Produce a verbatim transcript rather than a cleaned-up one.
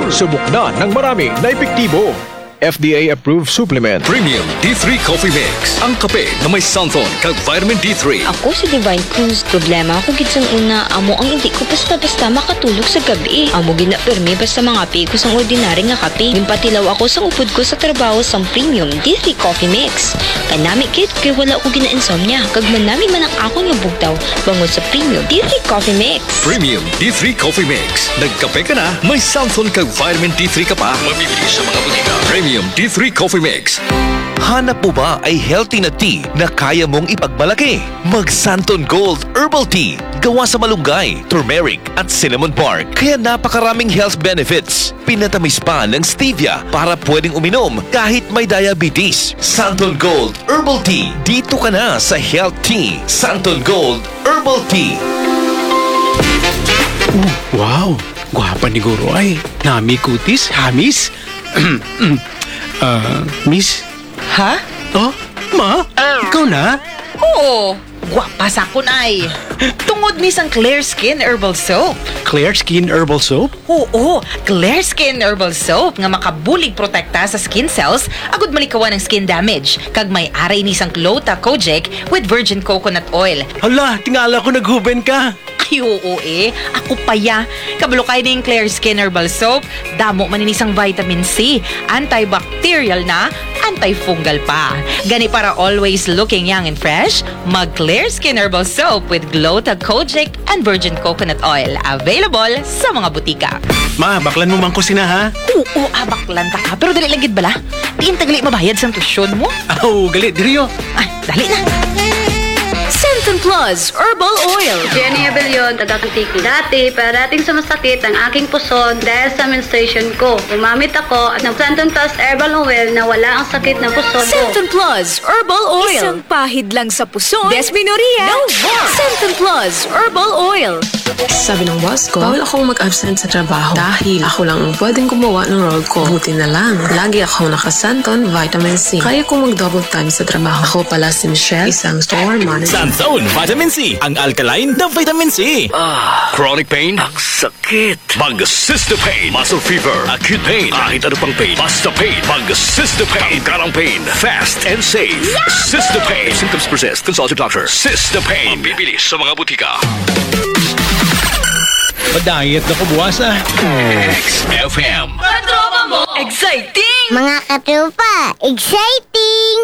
Subok na ng marami na epektibo. F D A-approved supplement. Premium D three Coffee Mix. Ang kape na may santon kag vitamin D three. Ako si Divine Cruz. Problema ako gitsang una, amo ang hindi ko basta-basta makatulog sa gabi. Amo ginapermi basta mga pi ko sang ordinary nga kape. Gimpatilaw ako sang upod ko sa trabaho sang Premium D three Coffee Mix. Kanami kit kay wala ko gina-insomnia. Kag manami man ang akong nga bugtaw bangod sa Premium D three Coffee Mix. Premium D three Coffee Mix. Nagkape ka na, may santon kag vitamin D three ka pa. Mabibili sa mga butika. Premium D three Coffee Mix. Hanap mo ba ay healthy na tea na kaya mong ipagmalaki? Mag Santon Gold Herbal Tea. Gawa sa malunggay, turmeric at cinnamon bark. Kaya napakaraming health benefits. Pinatamis pa ng stevia para pwedeng uminom kahit may diabetes. Santon Gold Herbal Tea. Dito ka na sa Health Tea. Santon Gold Herbal Tea. Uh, wow! Gwapa ni Guro ay. Nami kutis, hamis. Ah, miss? Ha? Oh, ma? Ikaw na? Oo. Gwapa sa kun ay. Tungod ni sang Clear Skin Herbal Soap. Clear Skin Herbal Soap? Oo, Clear Skin Herbal Soap nga makabulig protekta sa skin cells agud malikawan ng skin damage. Kag may aray ni sang Clota Kojic with virgin coconut oil. Hala, tingala ko naghuben ka. Ay, oo eh. Ako pa ya. Kabalo kayo na yung Clear Skin Herbal Soap. Damo maninisang vitamin C. Antibacterial na, antifungal pa. Gani para always looking young and fresh, mag Clear Skin Herbal Soap with Glota Kojic and virgin coconut oil. Available sa mga butika. Ma, baklan mo man ko sina ha? Oo, abak lanta ka. Pero dali lagid bala. Diin tagali mabayad sa tusyon mo. Oh, galit, diriyo. Ay, dali na. Centon Plus Herbal Oil. Jenny Abellion, taga-Kutiki. Dati, parating sumasakit ang aking puson dahil sa menstruation ko. Umamit ako at nag-Centon Plus Herbal Oil na wala ang sakit ng puson ko. Centon Plus Herbal Oil. Isang pahid lang sa puson. Desmenoria. No more. Centon Plus Herbal Oil. Sabi ng boss ko, bawal akong mag-absent sa trabaho dahil ako lang ang pwedeng gumawa ng role ko. Buti na lang, lagi akong nakasanton vitamin C. Kaya kong mag-double time sa trabaho. Ako pala si Michelle, isang store manager. Santon Vitamin C, ang alkaline na vitamin C. Ah, chronic pain? Ang sakit. Mag-Cystopain. Muscle fever. Acute pain. Kahit ano pang pain. Basta pain. Mag-Cystopain. Tanggarang pain. Fast and safe. Cystopain. Symptoms persist. Consult your doctor. Cystopain. Bibili sa mga butika. Pa-diet na ko buwas ah. X F M. Exciting! Mga katropa, exciting!